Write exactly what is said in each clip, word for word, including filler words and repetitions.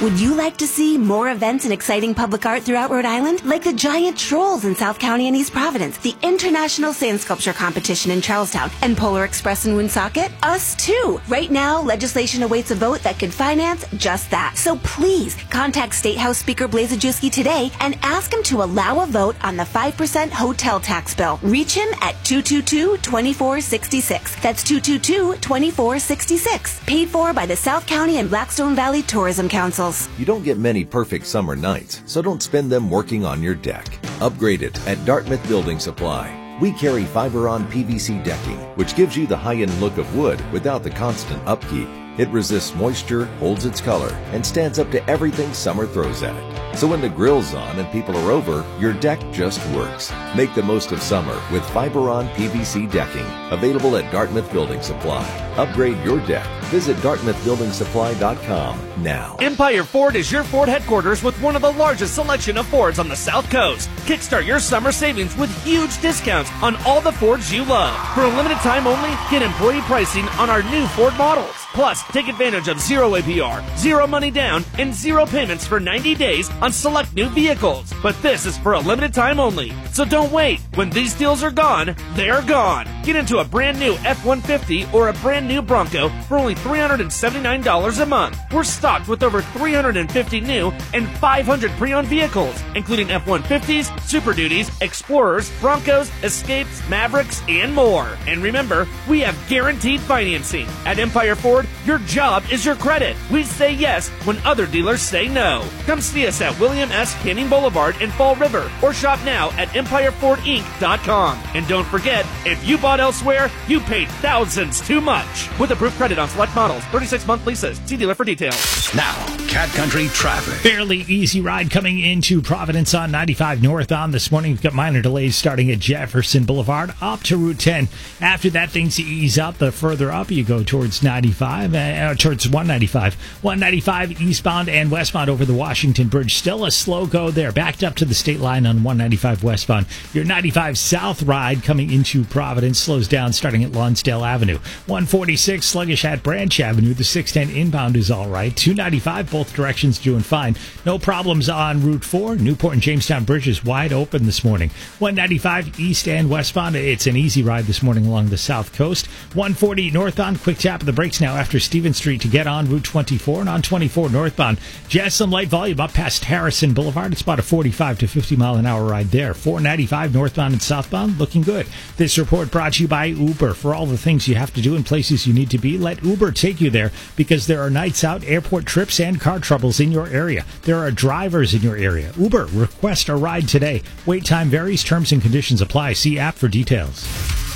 Would you like to see more events and exciting public art throughout Rhode Island? Like the giant trolls in South County and East Providence, the International Sand Sculpture Competition in Charlestown, and Polar Express in Woonsocket? Us too! Right now, legislation awaits a vote that could finance just that. So please, contact State House Speaker Blaise Ajewski today and ask him to allow a vote on the five percent hotel tax bill. Reach him at two two two, two four six six. That's two two two, two four six six. Paid for by the South County and Blackstone Valley Tourism Councils. You don't get many perfect summer nights, so don't spend them working on your deck. Upgrade it at Dartmouth Building Supply. We carry Fiberon P V C decking, which gives you the high-end look of wood without the constant upkeep. It resists moisture, holds its color, and stands up to everything summer throws at it. So when the grill's on and people are over, your deck just works. Make the most of summer with Fiberon P V C decking. Available at Dartmouth Building Supply. Upgrade your deck. Visit Dartmouth Building Supply dot com now. Empire Ford is your Ford headquarters with one of the largest selection of Fords on the South Coast. Kickstart your summer savings with huge discounts on all the Fords you love. For a limited time only, get employee pricing on our new Ford models. Plus, take advantage of zero A P R, zero money down, and zero payments for ninety days on select new vehicles. But this is for a limited time only, so don't wait. When these deals are gone, they're gone. Get into a brand new F one fifty or a brand new Bronco for only three hundred seventy-nine dollars a month. We're stocked with over three hundred fifty new and five hundred pre-owned vehicles, including F one fifties, Super Duties, Explorers, Broncos, Escapes, Mavericks, and more. And remember, we have guaranteed financing. At Empire Ford, your job is your credit. We say yes when other dealers say no. Come see us at William S. Canning Boulevard in Fall River or shop now at empire ford inc dot com. And don't forget, if you bought elsewhere, you paid thousands too much. With approved credit on select models, thirty-six month leases. See dealer for details. Now, Cat Country traffic. Fairly easy ride coming into Providence on ninety-five northbound this morning. We've got minor delays starting at Jefferson Boulevard up to Route ten. After that, things ease up. The further up you go towards ninety-five, uh, towards one ninety-five. one ninety-five eastbound and westbound over the Washington Bridge. Still a slow go there. Backed up to the state line on one ninety-five westbound. Your ninety-five south ride coming into Providence slows down starting at Lonsdale Avenue. one forty-six sluggish at Branch Avenue. The six ten inbound is all right. two ninety-five both directions doing fine. No problems on Route four. Newport and Jamestown Bridge is wide open this morning. one ninety-five east and westbound. It's an easy ride this morning along the south coast. one forty northbound. Quick tap of the brakes now after Stevens Street to get on Route twenty-four and on twenty-four northbound. Just some light volume up past Harrison Boulevard. It's about a forty-five to fifty mile an hour ride there. four ninety-five northbound and southbound looking good. This report brought to you by Uber. For all the things you have to do in places you need to be, let Uber take you there because there are nights out, airport trips, and car troubles in your area. There are drivers in your area. Uber, request a ride today. Wait time varies. Terms and conditions apply. See app for details.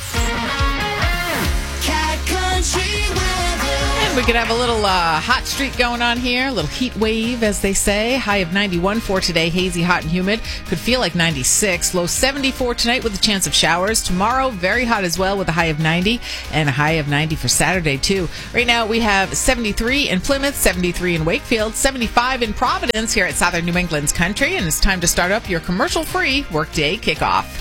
We could have a little uh, hot streak going on here, a little heat wave, as they say. High of ninety-one for today, hazy, hot, and humid. Could feel like ninety-six. Low seventy-four tonight with a chance of showers. Tomorrow, very hot as well with a high of ninety and a high of ninety for Saturday, too. Right now, we have seventy-three in Plymouth, seventy-three in Wakefield, seventy-five in Providence here at Southern New England's Country, and it's time to start up your commercial-free workday kickoff.